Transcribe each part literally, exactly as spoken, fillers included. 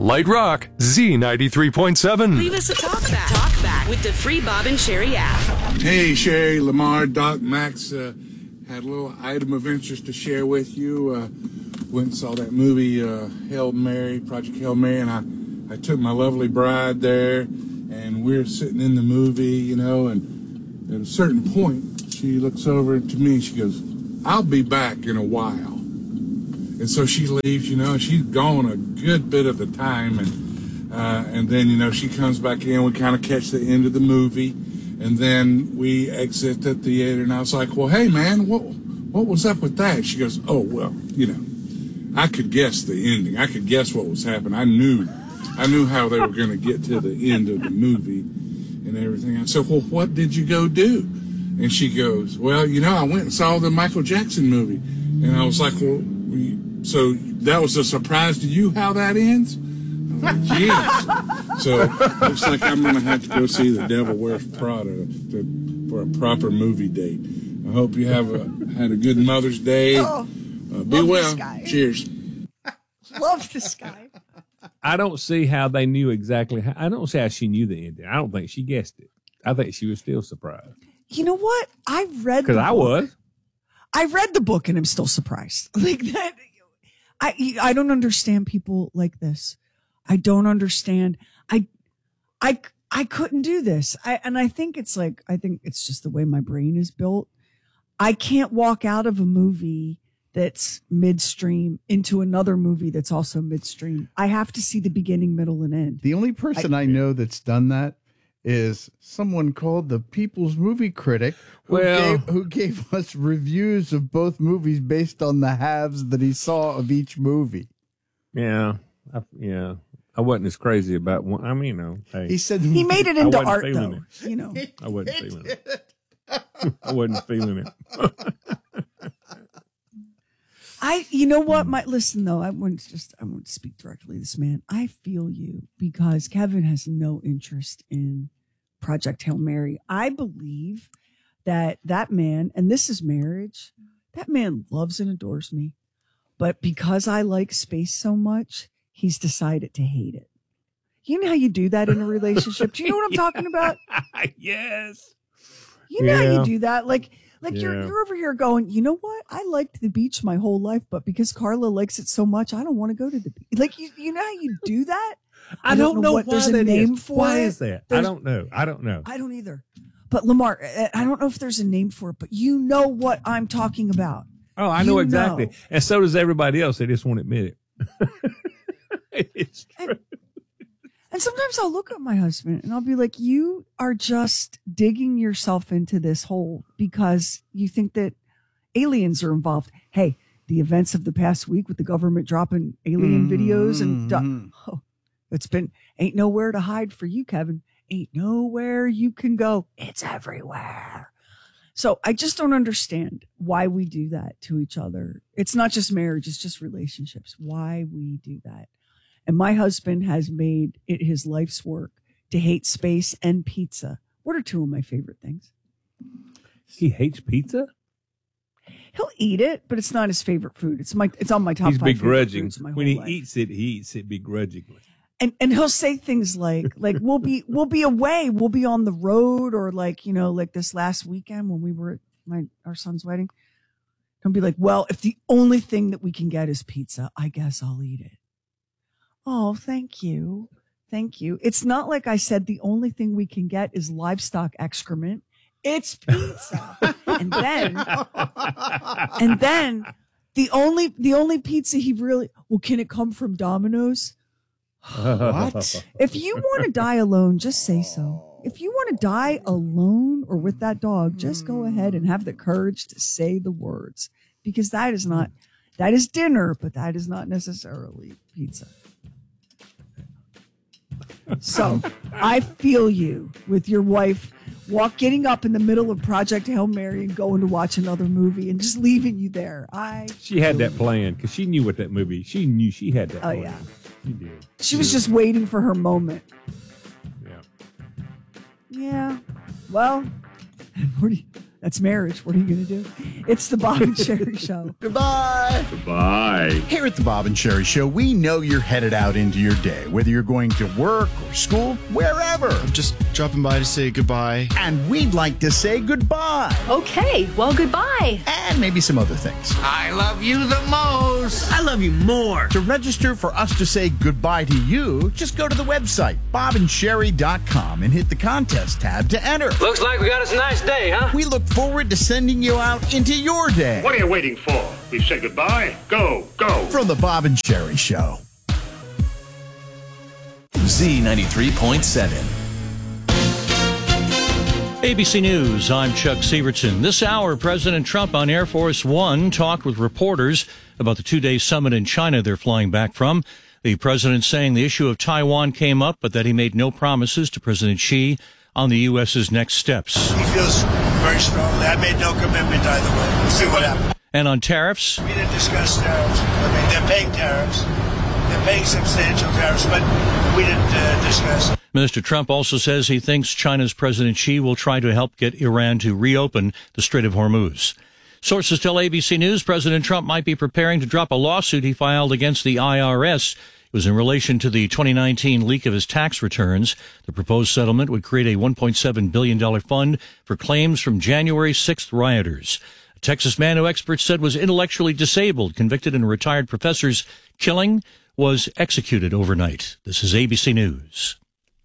Light Rock, Z ninety-three point seven. Leave us a talk back. Talk back with the free Bob and Sherry app. Hey, Sherry, Lamar, Doc, Max, uh, had a little item of interest to share with you. Uh, went and saw that movie, uh, Hail Mary, Project Hail Mary, and I, I took my lovely bride there, and we we're sitting in the movie, you know, and at a certain point, she looks over to me and she goes, I'll be back in a while. And so she leaves, you know, and she's gone a good bit of the time. And uh, and then, you know, she comes back in. We kind of catch the end of the movie. And then we exit the theater. And I was like, well, hey, man, what what was up with that? She goes, oh, well, you know, I could guess the ending. I could guess what was happening. I knew I knew how they were going to get to the end of the movie and everything. I said, well, what did you go do? And she goes, well, you know, I went and saw the Michael Jackson movie. And I was like, well, we, so that was a surprise to you how that ends? I'm like, jeez. So looks like I'm going to have to go see The Devil Wears Prada to, for a proper movie date. I hope you have a, had a good Mother's Day. Oh, uh, be well. Cheers. Love this guy. I don't see how they knew exactly how. I don't see how she knew the ending. I don't think she guessed it. I think she was still surprised. You know what? I read because I was. I read the book and I'm still surprised. Like that. I I don't understand people like this. I don't understand. I I I couldn't do this. I and I think it's like I think it's just the way my brain is built. I can't walk out of a movie that's midstream into another movie that's also midstream. I have to see the beginning, middle, and end. The only person I, I know that's done that is someone called the People's Movie Critic, who, well, gave, who gave us reviews of both movies based on the halves that he saw of each movie. Yeah, I, yeah. I wasn't as crazy about one. I mean, you know, hey, he said he made it into art, though. It. You know, I wasn't feeling it. I wasn't feeling it. I, you know what? My listen though. I want to just, I want to speak directly to this man. I feel you because Kevin has no interest in Project Hail Mary. I believe that that man, and this is marriage, that man loves and adores me. But because I like space so much, he's decided to hate it. You know how you do that in a relationship? Do you know what I'm yeah. talking about? Yes. You know yeah. how you do that? Like, like yeah. you're, you're over here going, you know what? I liked the beach my whole life, but because Carla likes it so much, I don't want to go to the beach. Like, you, you know how you do that? I, I don't, don't know what there's a name is. for why it. is that? There's, I don't know. I don't know. I don't either. But Lamar, I don't know if there's a name for it, but you know what I'm talking about. Oh, I you know exactly. Know. And so does everybody else. They just won't admit it. It's true. And, and sometimes I'll look at my husband and I'll be like, you are just digging yourself into this hole because you think that aliens are involved. Hey, the events of the past week with the government dropping alien mm-hmm. videos and do- oh, it's been ain't nowhere to hide for you, Kevin. Ain't nowhere you can go. It's everywhere. So I just don't understand why we do that to each other. It's not just marriage. It's just relationships. Why we do that. And my husband has made it his life's work to hate space and pizza. What are two of my favorite things? He hates pizza? He'll eat it, but it's not his favorite food. It's my it's on my top He's five begrudging. favorite foods When he life. eats it, he eats it begrudgingly. And and he'll say things like like we'll be we'll be away, we'll be on the road, or like, you know, like this last weekend when we were at my our son's wedding. He'll be like, well, if the only thing that we can get is pizza, I guess I'll eat it. Oh, thank you. Thank you. It's not like I said the only thing we can get is livestock excrement. It's pizza. and then and then the only the only pizza he really well, can it come from Domino's? What? If you want to die alone, just say so. If you want to die alone or with that dog, just go ahead and have the courage to say the words, because that is not, that is dinner, but that is not necessarily pizza. So I feel you with your wife walk getting up in the middle of Project Hail Mary and going to watch another movie and just leaving you there. I She had that plan because she knew what that movie, she knew she had that Oh, plan. yeah. She did. She was just waiting for her moment. Yeah. Yeah. Well, what do you, That's marriage. What are you going to do? It's the Bob and Sherry Show. Goodbye. Goodbye. Here at the Bob and Sherry Show, we know you're headed out into your day, whether you're going to work or school, wherever. I'm just dropping by to say goodbye. And we'd like to say goodbye. Okay, well, goodbye. And maybe some other things. I love you the most. I love you more. To register for us to say goodbye to you, just go to the website, bob and sherry dot com, and hit the contest tab to enter. Looks like we got us a nice day, huh? We look forward to sending you out into your day. What are you waiting for? We've said goodbye. Go, go. From the Bob and Sherry Show. Z ninety-three point seven. A B C News, I'm Chuck Severson. This hour, President Trump on Air Force One talked with reporters about the two-day summit in China they're flying back from. The president saying the issue of Taiwan came up, but that he made no promises to President Xi on the U S's next steps. He feels very strongly. I made no commitment either way. We'll see what happens. And on tariffs? We didn't discuss tariffs. I mean, they're paying tariffs. They're paying substantial tariffs, but we didn't uh, discuss it. Mister Trump also says he thinks China's President Xi will try to help get Iran to reopen the Strait of Hormuz. Sources tell A B C News President Trump might be preparing to drop a lawsuit he filed against the I R S. It was in relation to the twenty nineteen leak of his tax returns. The proposed settlement would create a one point seven billion dollars fund for claims from January sixth rioters. A Texas man who experts said was intellectually disabled, convicted in a retired professor's killing, was executed overnight. This is A B C News.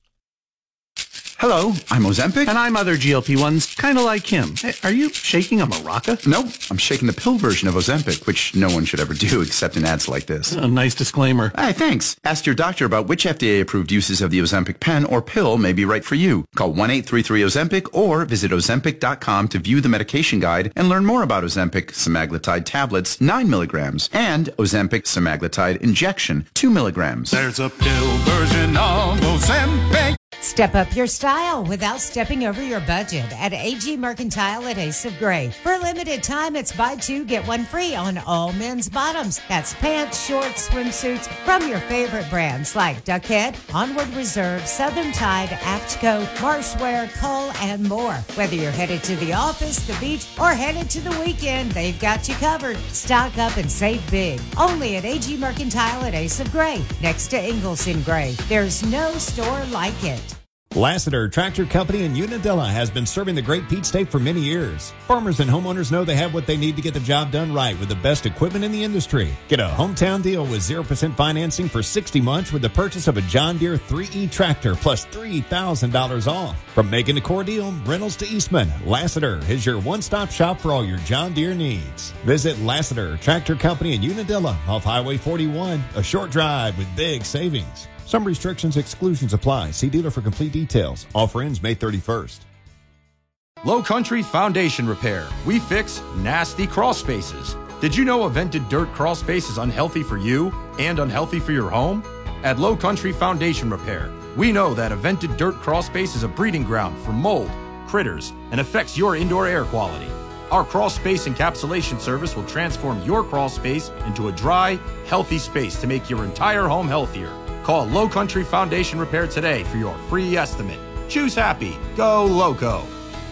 Hello, I'm Ozempic. And I'm other G L P ones, kind of like him. Hey, are you shaking a maraca? Nope, I'm shaking the pill version of Ozempic, which no one should ever do except in ads like this. A nice disclaimer. Hey, thanks. Ask your doctor about which F D A-approved uses of the Ozempic pen or pill may be right for you. Call one eight three three Ozempic or visit ozempic dot com to view the medication guide and learn more about Ozempic semaglutide tablets, nine milligrams, and Ozempic semaglutide injection, two milligrams. There's a pill version of Ozempic. Step up your style without stepping over your budget at A G Mercantile at Ace of Gray. For a limited time, it's buy two, get one free on all men's bottoms. That's pants, shorts, swimsuits from your favorite brands like Duckhead, Onward Reserve, Southern Tide, Aftco, Marshwear, Cole, and more. Whether you're headed to the office, the beach, or headed to the weekend, they've got you covered. Stock up and save big. Only at A G Mercantile at Ace of Gray, next to Ingalls in Gray. There's no store like it. Lassiter Tractor Company in Unadilla has been serving the Great Peach State for many years. Farmers and homeowners know they have what they need to get the job done right with the best equipment in the industry. Get a hometown deal with zero percent financing for sixty months with the purchase of a John Deere three E tractor plus three thousand dollars off. From Macon to Cordele, Reynolds to Eastman, Lassiter is your one-stop shop for all your John Deere needs. Visit Lassiter Tractor Company in Unadilla off Highway forty-one, a short drive with big savings. Some restrictions, exclusions apply. See dealer for complete details. Offer ends May thirty-first. Low Country Foundation Repair. We fix nasty crawl spaces. Did you know a vented dirt crawl space is unhealthy for you and unhealthy for your home? At Low Country Foundation Repair, we know that a vented dirt crawl space is a breeding ground for mold, critters, and affects your indoor air quality. Our crawl space encapsulation service will transform your crawl space into a dry, healthy space to make your entire home healthier. Call Low Country Foundation Repair today for your free estimate. Choose happy. Go Loco.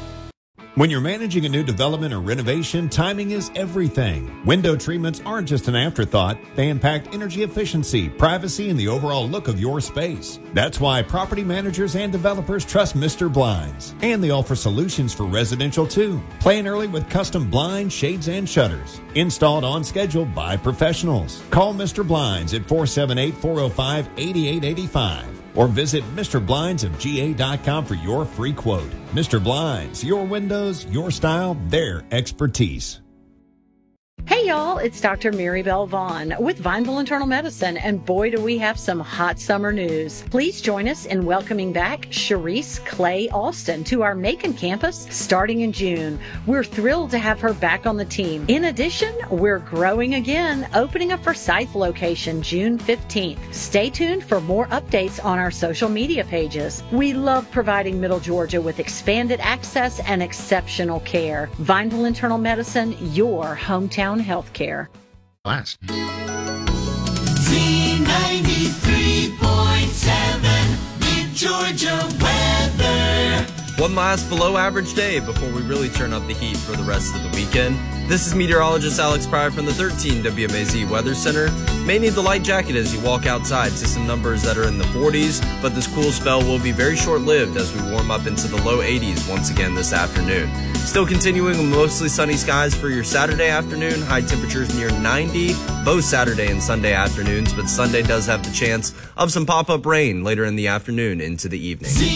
When you're managing a new development or renovation, timing is everything. Window treatments aren't just an afterthought. They impact energy efficiency, privacy, and the overall look of your space. That's why property managers and developers trust Mister Blinds. And they offer solutions for residential too. Plan early with custom blinds, shades, and shutters. Installed on schedule by professionals. Call Mister Blinds at four seven eight, four oh five, eight eight eight five. Or visit Mister Blinds of G A dot com for your free quote. Mister Blinds, your windows, your style, their expertise. Hey y'all, it's Doctor Maribel Vaughn with Vineville Internal Medicine, and boy do we have some hot summer news. Please join us in welcoming back Sharice Clay Alston to our Macon campus starting in June. We're thrilled to have her back on the team. In addition, we're growing again, opening a Forsyth location June fifteenth. Stay tuned for more updates on our social media pages. We love providing Middle Georgia with expanded access and exceptional care. Vineville Internal Medicine, your hometown healthcare. Last. Z ninety-three point seven, Mid Georgia weather. Well, one last below average day before we really turn up the heat for the rest of the weekend. This is meteorologist Alex Pryor from the thirteen W M A Z Weather Center. May need the light jacket as you walk outside to some numbers that are in the forties, but this cool spell will be very short-lived as we warm up into the low eighties once again this afternoon. Still continuing with mostly sunny skies for your Saturday afternoon, high temperatures near ninety, both Saturday and Sunday afternoons, but Sunday does have the chance of some pop-up rain later in the afternoon into the evening.